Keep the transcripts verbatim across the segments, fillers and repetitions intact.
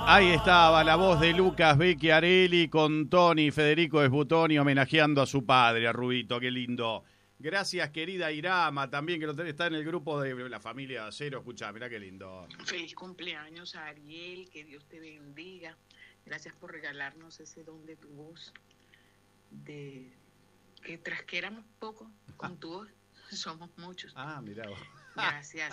Ahí estaba la voz de Lucas Becchiarelli con Tony Federico Esbutoni homenajeando a su padre, a Rubito, qué lindo. Gracias, querida Irama, también que está en el grupo de la familia Acero. Escuchá, mirá qué lindo. Feliz cumpleaños a Ariel, que Dios te bendiga. Gracias por regalarnos ese don de tu voz, de que tras que éramos pocos, con tu voz somos muchos. Ah, mirá vos. Gracias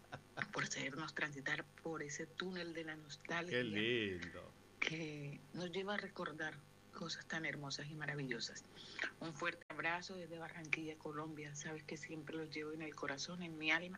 por hacernos transitar por ese túnel de la nostalgia. Qué lindo. Que nos lleva a recordar cosas tan hermosas y maravillosas. Un fuerte abrazo desde Barranquilla, Colombia. Sabes que siempre los llevo en el corazón, en mi alma.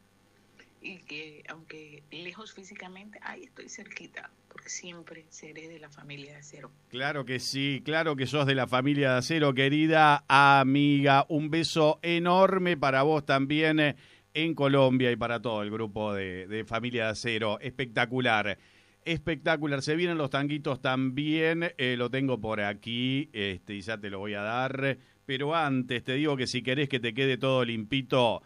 Y que aunque lejos físicamente, ahí estoy cerquita, porque siempre seré de la familia de Acero. Claro que sí, claro que sos de la familia de Acero, querida amiga. Un beso enorme para vos también eh, en Colombia y para todo el grupo de, de Familia de Acero. Espectacular, espectacular. Se vienen los tanguitos también, eh, lo tengo por aquí este, y ya te lo voy a dar. Pero antes te digo que si querés que te quede todo limpito,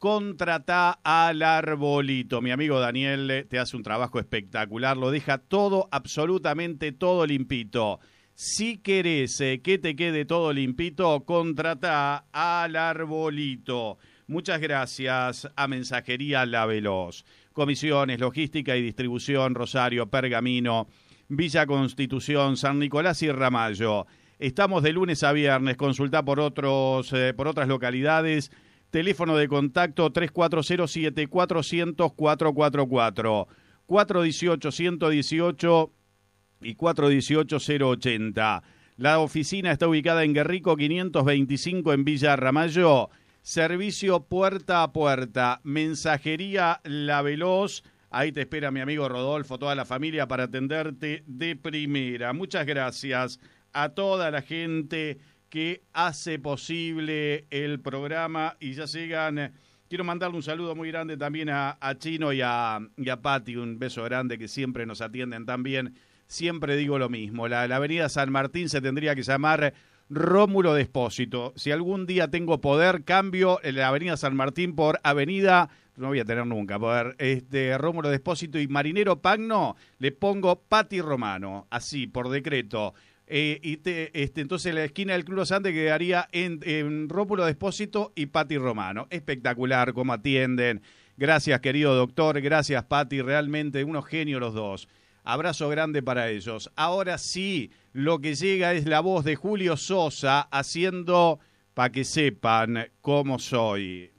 contratá al Arbolito. Mi amigo Daniel te hace un trabajo espectacular, lo deja todo, absolutamente todo limpito. Si querés eh, que te quede todo limpito, contratá al Arbolito. Muchas gracias a Mensajería La Veloz. Comisiones, logística y distribución, Rosario, Pergamino, Villa Constitución, San Nicolás y Ramallo. Estamos de lunes a viernes, consultá por, otros, eh, por otras localidades. Teléfono de contacto tres cuatro cero siete cuatro cero cero cuatro cuatro cuatro, cuatro uno ocho, uno uno ocho y cuatro uno ocho, cero ochenta. La oficina está ubicada en Guerrico quinientos veinticinco en Villa Ramallo. Servicio puerta a puerta, Mensajería La Veloz. Ahí te espera mi amigo Rodolfo, toda la familia para atenderte de primera. Muchas gracias a toda la gente que hace posible el programa y ya llegan. Quiero mandarle un saludo muy grande también a, a Chino y a, y a Pati, un beso grande que siempre nos atienden también. Siempre digo lo mismo, la, la avenida San Martín se tendría que llamar Rómulo Despósito. Si algún día tengo poder, cambio la avenida San Martín por avenida, no voy a tener nunca poder, este, Rómulo Despósito y Marinero Pagno, le pongo Pati Romano, así, por decreto. Eh, y te, este, entonces la esquina del Club Los Andes quedaría en, en Rómulo Despósito y Pati Romano. Espectacular cómo atienden. Gracias, querido doctor. Gracias, Pati. Realmente unos genios los dos. Abrazo grande para ellos. Ahora sí, lo que llega es la voz de Julio Sosa haciendo Pa' que sepan cómo soy.